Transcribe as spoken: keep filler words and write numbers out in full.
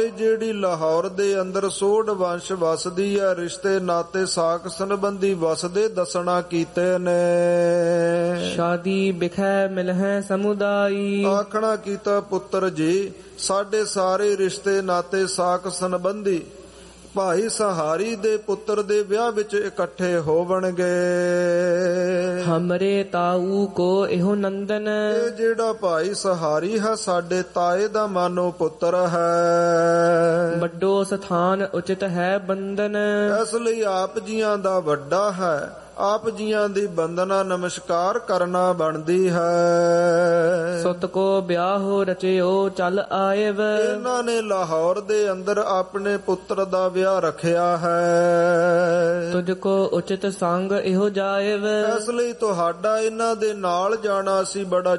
ਜਿਹੜੀ ਲਾਹੌਰ ਦੇ ਅੰਦਰ ਸੋਢ ਵੰਸ਼ ਵਸਦੀ ਹੈ, ਰਿਸ਼ਤੇ ਨਾਤੇ ਸਾਕ ਸੰਬੰਧੀ ਵਸਦੇ ਦੱਸਣਾ ਕੀਤੇ ਨੇ। ਸ਼ਾਦੀ ਬਿਖੈ ਮਿਲਹਿ ਸਮੁਦਾਈ, ਆਖਣਾ ਕੀਤਾ ਪੁੱਤਰ ਜੀ ਸਾਡੇ ਸਾਰੇ ਰਿਸ਼ਤੇ ਨਾਤੇ ਸਾਕ ਸੰਬੰਧੀ ਭਾਈ ਸਹਾਰੀ ਦੇ ਪੁੱਤਰ ਦੇ ਵਿਆਹ ਵਿੱਚ ਇਕੱਠੇ ਹੋਵਣਗੇ। ਹਮਰੇ ਤਾਊ ਕੋ ਇਹੋ ਨੰਦਨ, ਇਹ ਜਿਹੜਾ ਭਾਈ ਸਹਾਰੀ ਹੈ ਸਾਡੇ ਤਾਏ ਦਾ ਮਾਨੋ ਪੁੱਤਰ ਹੈ। ਵੱਡੋ ਸਥਾਨ ਉਚਿਤ ਹੈ ਬੰਦਨ, ਇਸ ਲਈ ਆਪ ਜੀਆਂ ਦਾ ਵੱਡਾ ਹੈ, ਆਪ ਜੀਆਂ ਦੀ ਬੰਦਨਾ ਨਮਸਕਾਰ ਕਰਨਾ ਬਣਦੀ ਹੈ। ਸੁਤ ਕੋ ਵਿਆਹ ਰਚਿਓ ਚੱਲ ਆਇਵ, ਇਹਨਾਂ ਨੇ ਲਾਹੌਰ ਦੇ ਅੰਦਰ ਆਪਣੇ ਪੁੱਤਰ ਦਾ ਵਿਆਹ ਰੱਖਿਆ ਹੈ। ਤੁਝ ਕੋ ਉਚਿਤ ਸੰਗ ਇਹੋ ਜਾਇਵ, ਇਸ ਲਈ ਤੁਹਾਡਾ ਇਹਨਾਂ ਦੇ ਨਾਲ ਜਾਣਾ ਸੀ ਬੜਾ